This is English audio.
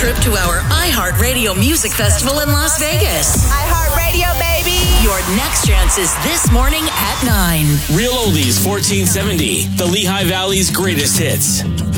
trip to our iHeartRadio Music Festival in Las Vegas. iHeartRadio, baby. Your next chance is this morning at 9. Real Oldies 1470, the Lehigh Valley's greatest hits.